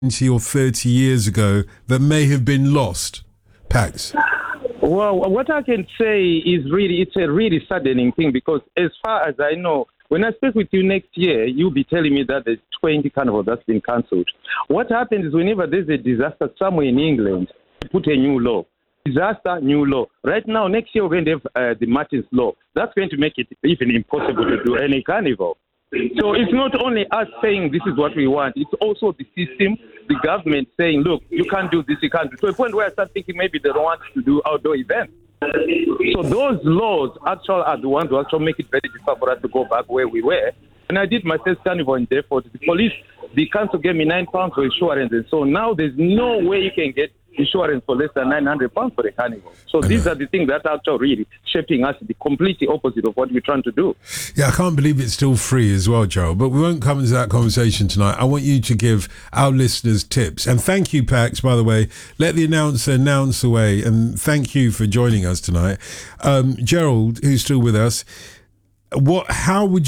20 or 30 years ago that may have been lost? Pax. Well, what I can say is it's a really saddening thing, because as far as I know, when I speak with you next year, you'll be telling me that there's 20 carnival that's been cancelled. What happens is whenever there's a disaster somewhere in England, they put a new law. Disaster, new law. Right now, next year, we're going to have the Martin's Law. That's going to make it even impossible to do any carnival. So it's not only us saying this is what we want, it's also the system, the government saying, look, you can't do this, you can't do it. To a point where I start thinking maybe they don't want to do outdoor events. So those laws actually are the ones who actually make it very difficult for us to go back where we were. And I did my first carnival in Deptford. The police, the council gave me £9 for insurance. And so now there's no way you can get insurance for less than £900 for a carnival. So these are the things that are actually really shaping us the completely opposite of what we're trying to do. Yeah, I can't believe it's still free as well, Gerald. But we won't come into that conversation tonight. I want you to give our listeners tips. And thank you, Pax, by the way. Let the announcer announce away. And thank you for joining us tonight. Gerald, who's still with us, what would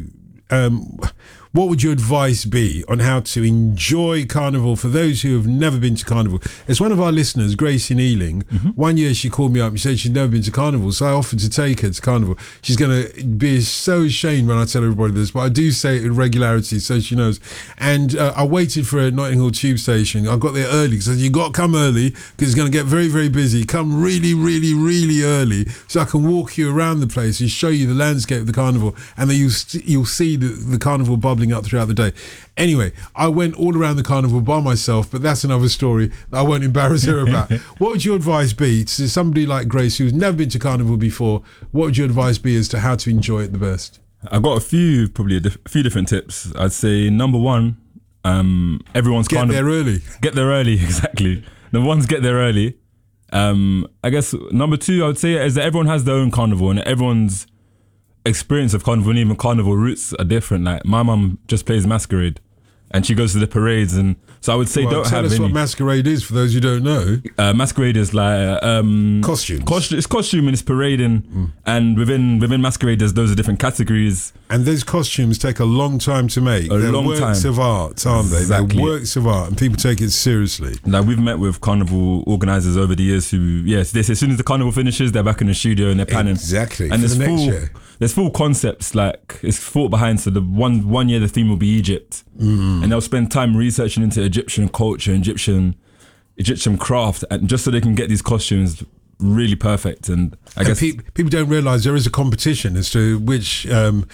your advice be on how to enjoy Carnival for those who have never been to Carnival? It's one of our listeners, Grace in Ealing. Mm-hmm. One year she called me up and said she'd never been to Carnival, so I offered to take her to Carnival. She's going to be so ashamed when I tell everybody this, but I do say it in regularity so she knows. And I waited for her at Notting Hill Tube Station. I got there early because I said, you got to come early because it's going to get very, very busy. Come really, really, really early so I can walk you around the place and show you the landscape of the Carnival, and then you'll see the Carnival bubbling up throughout the day. Anyway, I went all around the Carnival by myself, but that's another story that I won't embarrass her about. What would your advice be to somebody like Grace who's never been to Carnival before? What would your advice be as to how to enjoy it the best? I've got a few different tips. I'd say number one, everyone's get there early. Get there early, exactly. Number one's get there early. I guess number two, I would say, is that everyone has their own Carnival, and everyone's experience of Carnival and even Carnival routes are different. Like my mum just plays Masquerade and she goes to the parades, and so I would say don't have any. Tell us what Masquerade is for those who don't know. Masquerade is like costumes. It's costume and it's parading, and within Masquerade those are different categories. And those costumes take a long time to make. They're works of art, aren't they? Exactly. They're works of art, and people take it seriously. Like we've met with Carnival organisers over the years who, yes, they say as soon as the Carnival finishes, they're back in the studio and they're planning. Exactly. And for the next year. There's full concepts, like it's thought behind. So the one year the theme will be Egypt, and they'll spend time researching into Egyptian culture, Egyptian craft, and just so they can get these costumes really perfect. And I guess people don't realise there is a competition as to which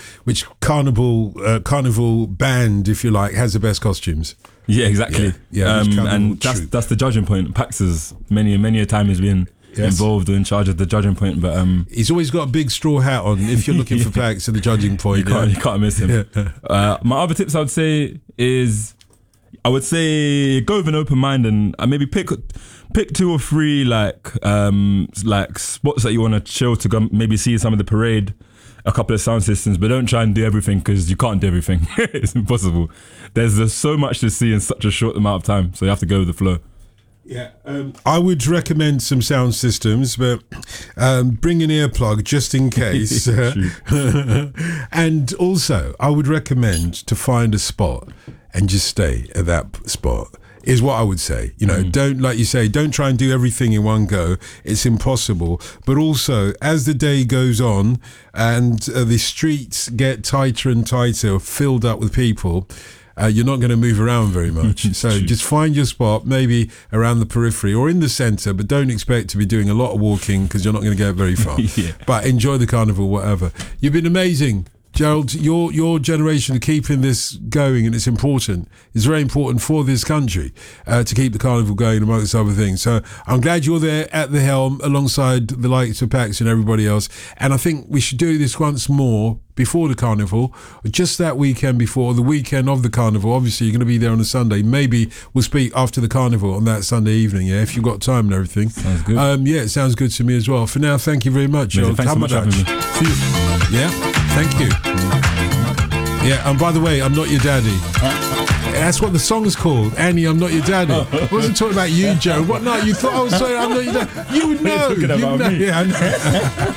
carnival band, if you like, has the best costumes. Yeah, exactly. Yeah, and that's the judging point. Pax has many a time has been involved or in charge of the judging point, but he's always got a big straw hat on if you're looking for Pax at the judging point. You can't miss him. My other tips I would say is, I would say go with an open mind and maybe pick 2 or 3 like spots that you want to chill to go maybe see some of the parade, a couple of sound systems, but don't try and do everything because you can't do everything. It's impossible. There's so much to see in such a short amount of time, so you have to go with the flow. Yeah, I would recommend some sound systems, but bring an earplug just in case. And also, I would recommend to find a spot and just stay at that spot, is what I would say. You know, don't, like you say, don't try and do everything in one go. It's impossible. But also, as the day goes on and the streets get tighter and tighter, filled up with people, you're not going to move around very much. So just find your spot, maybe around the periphery or in the centre, but don't expect to be doing a lot of walking because you're not going to get very far. But enjoy the Carnival, whatever. You've been amazing. Gerald, your generation keeping this going, and it's important. It's very important for this country to keep the Carnival going, amongst other things. So I'm glad you're there at the helm alongside the likes of Pax and everybody else. And I think we should do this once more before the Carnival, or just that weekend before, the weekend of the Carnival. Obviously, you're going to be there on a Sunday. Maybe we'll speak after the Carnival on that Sunday evening, yeah, if you've got time and everything. Sounds good. Yeah, it sounds good to me as well. For now, thank you very much. Thanks so much for having me. See you. Yeah, thank you. Yeah, and by the way, I'm not your daddy. That's what the song's called. Annie, I'm not your daddy. I wasn't talking about you, Joe. What? No, you thought I was saying I'm not your daddy. You would know. You're talking about me. Yeah, I know.